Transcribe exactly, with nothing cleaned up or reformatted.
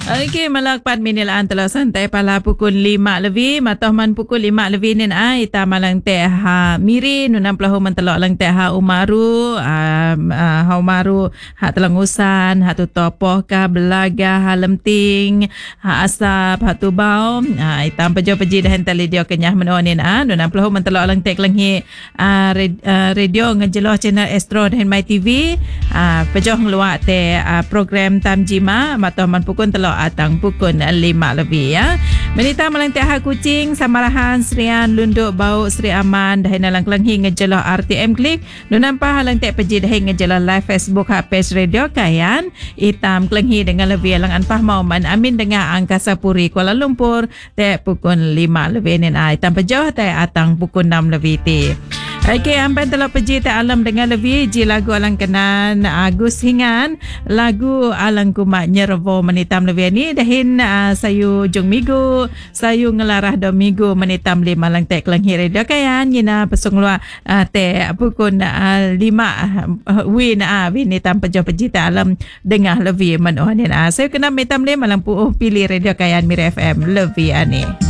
Okey, malakpat minilaan telah santai pala pukul lima lebih. Matohman pukul lima lebih ni na ita malang teh ha miri nunam pelahu mentelok lang teh ha umaru um, uh, ha umaru ha telangusan ha tu topoh ka belaga ha lemting ha asap ha tu bau ha ita pejo peji dah hental radio kenyah menonin a nunam pelahu mentelok lang teh langhi uh, radio ngejeloh channel Astro dan My T V uh, pejo ngeluak teh uh, program Tamjima matohman pukul telok atang pukul lima lebih ya. Menita melangtiah kucing samarahan Serian Lunduk Bau Seri Aman dah nalang kelenghi ngejelah R T M Klik nunampah halang tek peji dah ngejelah live Facebook ha page radio kayan hitam kelenghi dengan lebih alang anpah mauman amin dengan Angkasa Puri Kuala Lumpur tek pukul lima lebih ni ai hitam pejauh tek atang pukul enam lebih ti. Okey, ampan telah peji tak alam dengan lebih ji lagu alang kenan Agus Hingan lagu alang kumak nyervo menitam lebih ni dahin uh, sayu jung migu sayu ngelarah do migu menitam lima lang tek kelenghi radio kayan nyina pesung luar uh, te pukul uh, lima uh, win uh, win nitam pejo peji tak alam dengar lebih menoh ni uh. Saya kena mitam lima lang pu pilih radio kayan Mira F M lebih ani.